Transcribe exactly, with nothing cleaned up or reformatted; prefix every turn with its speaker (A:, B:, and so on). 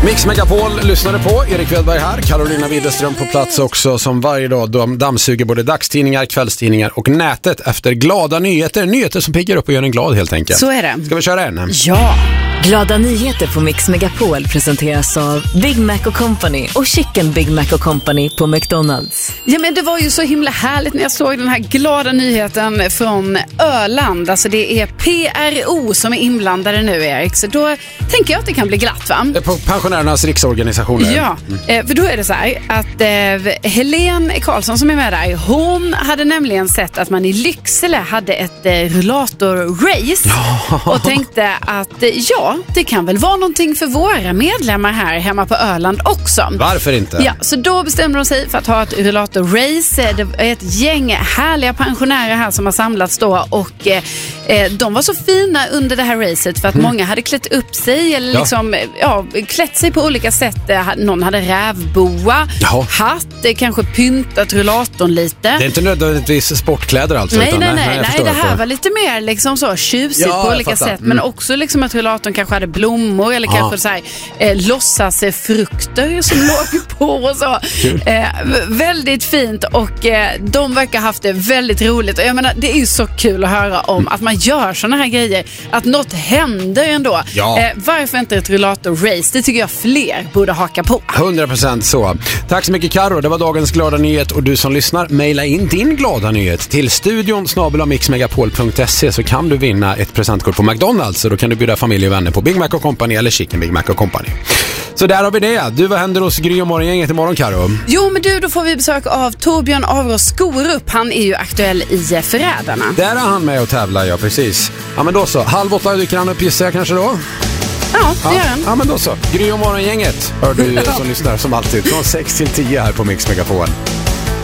A: Mix Megapol lyssnade på. Erik Wedberg här. Carolina Widerström på plats också, som varje dag de dammsuger både dagstidningar, kvällstidningar och nätet efter glada nyheter. Nyheter som piggar upp och gör en glad helt enkelt.
B: Så är det.
A: Ska vi köra en?
B: Ja!
C: Glada nyheter på Mix Megapol presenteras av Big Mac och Company och Chicken Big Mac och Company på McDonald's.
B: Ja, men det var ju så himla härligt när jag såg den här glada nyheten från Öland. Alltså det är P R O som är inblandade nu, Erik. Så då tänker jag att det kan bli glatt, va?
A: På pensionärernas riksorganisationer.
B: Ja, mm. för då är det så här att eh, Helene Karlsson som är med där, hon hade nämligen sett att man i Lycksele hade ett eh, rullator-race
A: Ja.
B: och tänkte att eh, ja, det kan väl vara någonting för våra medlemmar här hemma på Öland också.
A: Varför inte?
B: Ja, så då bestämde de sig för att ha ett rullator-race. Det är ett gäng härliga pensionärer här som har samlats då och eh, de var så fina under det här racet för att mm. många hade klätt upp sig eller
A: ja.
B: liksom, ja, klätt sig på olika sätt. Någon hade rävboa,
A: ja.
B: hatt, kanske pyntat rullatorn lite.
A: Det är inte nödvändigtvis sportkläder alltså.
B: Nej,
A: utan,
B: nej, nej, nej, nej det här
A: det.
B: var lite mer liksom så tjusigt
A: ja,
B: på olika sätt.
A: Mm.
B: Men också liksom att rullatorn kanske hade blommor eller ja. kanske så här eh, låtsas frukter som låg på och så. Eh, väldigt fint och eh, de verkar ha haft det väldigt roligt. Och jag menar, det är ju så kul att höra om mm. att man gör såna här grejer. Att något händer ändå.
A: Ja.
B: Eh, varför inte ett rullator-race? Det tycker jag fler borde haka på.
A: hundra procent så. Tack så mycket, Karo. Det var dagens glada nyhet. Och du som lyssnar, mejla in din glada nyhet till studion snabel-a mixmegapol punkt se så kan du vinna ett presentkort på McDonald's. Så då kan du bjuda familj och vänner på Big Mac och Company eller Chicken Big Mac och Company. Så där har vi det. Du, vad händer hos Gry och Morgongänget imorgon, Karo?
B: Jo, men du, då får vi besök av Torbjörn Avros Skorup. Han är ju aktuell i Förrädarna.
A: Där är han med och tävlar, ja precis. Ja, men då så. Halv åtta dyker han upp, gissar jag kanske då?
B: Ja, det
A: ja.
B: gör han.
A: Ja, men då så. Gry och Morgongänget hör du som lyssnar som alltid från sex till tio här på Mix Megapol.